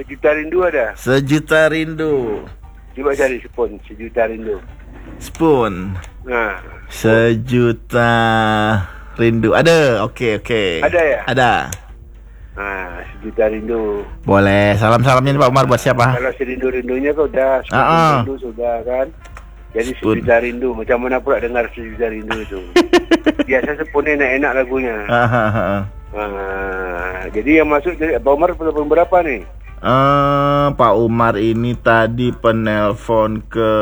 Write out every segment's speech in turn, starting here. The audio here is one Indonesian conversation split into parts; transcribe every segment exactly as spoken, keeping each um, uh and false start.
Sejuta Rindu ada. Sejuta Rindu. Coba cari Spoon, Sejuta Rindu. Spoon. Nah, Sejuta Rindu. Ada. Oke, oke. Ada ya? Ada. Nah, Sejuta Rindu. Boleh. Salam-salamnya Pak Umar buat siapa? Kalau serindu-rindunya kau udah, Spoon Ah, ah. Rindu sudah kan. Jadi Spoon. Sejuta Rindu. Macam mana pula dengar Sejuta Rindu itu? Biasa Spoon enak-enak lagunya. Ah, ah, ah. Ah, jadi yang masuk dari Pak Umar penelpon berapa nih? Eh, Pak Umar ini tadi penelpon ke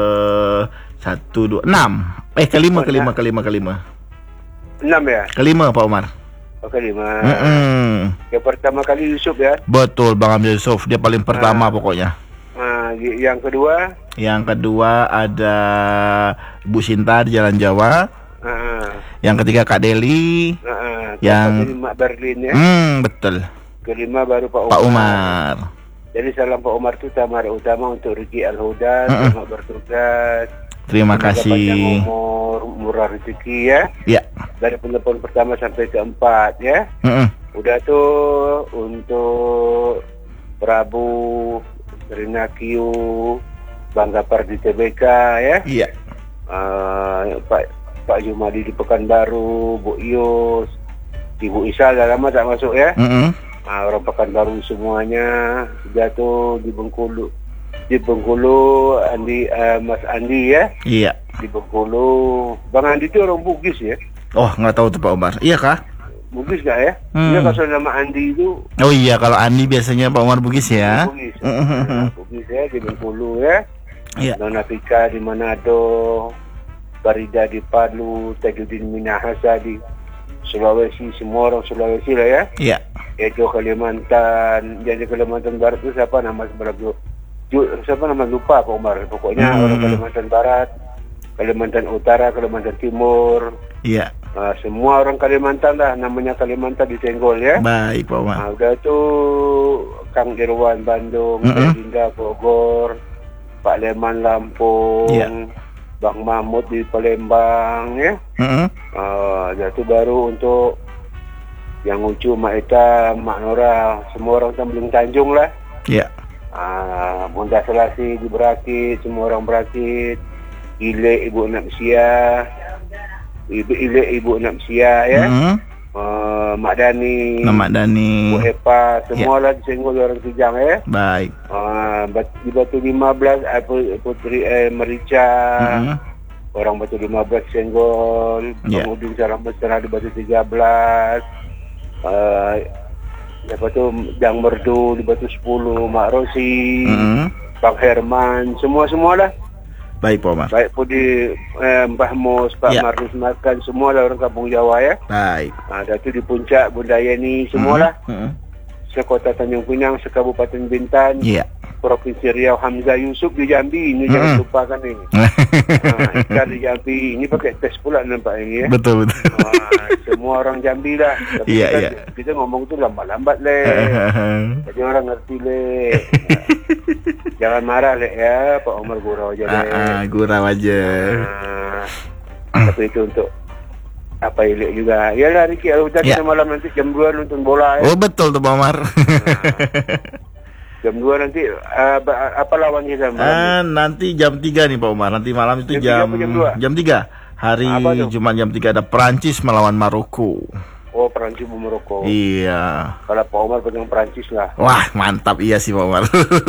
satu dua enam. Eh kelima Oh, kelima enam. kelima kelima Enam ya? kelima Pak Umar. Oke, lima. Mm-mm. Yang pertama kali Yusuf ya? Betul Bang Amir Yusuf, dia paling pertama Ah. pokoknya. Ah, y- yang kedua? Yang kedua ada Ibu Sinta di Jalan Jawa. Ah, Yang ketiga Kak Deli. ah, ah. Yang- Keempat ini Mak Berlin ya. Hmm, betul. Kelima baru Pak Umar. Pak Umar. Jadi salam Pak Umar itu tamar utama untuk Riki Al-Huda, Mm-mm. selamat bertugas. Terima Semoga panjang kasih. umur, murah rezeki ya. Ya. Dari penelpon pertama sampai keempat ya. Mm-mm. Udah tuh untuk Prabu, Rina Q, Bang Gapar di T B K ya. Iya. Uh, Pak Pak Jumadi di Pekanbaru, Bu Ius, Ibu Isa dah lama tak masuk ya. Mm-mm. Uh, orang Pekanbaru semuanya sudah tuh di Bengkulu, di Bengkulu Andi, uh, Mas Andi ya, Iya. di Bengkulu. Bang Andi itu orang Bugis ya, Oh, nggak tahu tuh Pak Umar. Iya kah? Bugis nggak ya? Hmm. Dia kalau nama Andi itu Oh iya, kalau Andi biasanya Pak Umar Bugis ya. Bugis, Mm-mm. Nah, Bugis ya di Bengkulu ya. Iya. Nona Pika di Manado, Barida di Palu, Tajudin Minahasa di Sulawesi, semua orang Sulawesi lah ya. Iya. Yaitu Kalimantan, jadi Kalimantan Barat itu siapa nama sebelah Ju, Ju, siapa nama lupa Pak Umar. Pokoknya Hmm. orang Kalimantan Barat, Kalimantan Utara, Kalimantan Timur, Iya. uh, semua orang Kalimantan lah, namanya Kalimantan disenggol ya. Baik Pak Umar. Nah, udah tuh Kang Irwan Bandung, Mm-mm. Linda Bogor, Pak Leman Lampung, Iya. Bang Mahmud di Palembang ya. Mm-mm. Uh, udah tuh baru untuk yang Ucu, Mak Eta, Mak Nora, semua orang Tambling Tanjung lah. Iya. Uh, Bunda Selasi di Berakit, semua orang Berakit. Ile Ibu Napsia, Ibu Ile Ibu Napsia ya. Mm-mm. Uh, Mak Dani, Nama Dani. Bu Epa, semua lah disenggol orang Tujang ya. Baik. Uh, bat- di Batu lima belas, eh, Pu- Putri eh, Merica, Mm-mm. orang Batu lima belas senggol, Ya. Bang Udin Salam Besar di Batu tiga belas, uh, apa tuh Jang Merdu di Batu sepuluh, Mak Rosi, Mm-mm. Bang Herman, semua-semua lah. Baik Pak Umar. Baik pun di eh, Mbah Mus, Pak Ya. Marus Makan, semua lah orang Kampung Jawa ya. Baik. Ada tu di Puncak, Bunda Yeni, semua lah. Mm-mm. Sekota Tanjung Pinang, Sekabupaten Bintan, Iya. Provinsi Riau, Hamzah Yusuf di Jambi, ini Mm-mm. jangan lupakan ini. Nah, Iskar di Jambi, ini pakai tes pula nampak ini ya. Betul betul. Nah, semua orang Jambi lah. Tapi Iya, kita, iya. kita ngomong tu lambat-lambat le. Jadi orang ngerti le. Nah, jangan marah le ya, Pak Umar gurau aja le. Ah, ah, gurau aja. Nah, tapi itu untuk apa ilik juga. Yalah Riki, kalau kita Ya. malam nanti jam dua nonton bola ya. Oh betul tuh Pak Umar. Jam dua nanti uh, ba- apa lawan kita malam ini? Ah, nanti jam tiga nih Pak Umar. Nanti malam itu Jam tiga jam apa jam dua? jam tiga. Hari Apa tuh? Jumat jam tiga ada Perancis melawan Maroko. Oh, Perancis Maroko. Iya. Kalau Pak Umar pegang Perancis lah. Wah, mantap iya sih Pak Umar.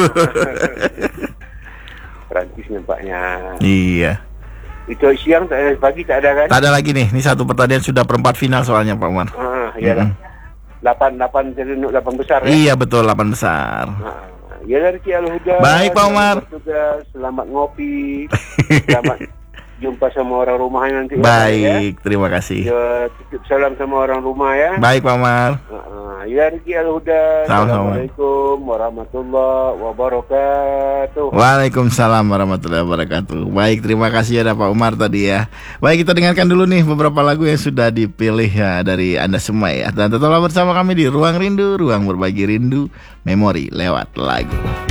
Perancis nampaknya. Iya. Itu siang tak ada, pagi tak ada kan? Tak ada lagi nih. Ini satu pertandingan sudah perempat final soalnya Pak Umar. Ah, iyalah. Delapan delapan jadi delapan besar ya. Iya betul, delapan besar. Ah, iyalah Riki Al-Huda. Baik, Pak Umar. Selamat bertugas, selamat ngopi. Selamat jumpa sama orang rumahnya nanti. Baik, terima kasih. Ya, titip salam sama orang rumah ya. Baik Pak Umar. Uh, ya Riki Al-Huda. Sama-sama. Assalamualaikum warahmatullahi wabarakatuh. Waalaikumsalam warahmatullahi wabarakatuh. Baik, terima kasih ya Pak Umar tadi ya. Baik, kita dengarkan dulu nih beberapa lagu yang sudah dipilih ya dari Anda semua ya. Dan tetaplah bersama kami di Ruang Rindu, ruang berbagi rindu, memori lewat lagu.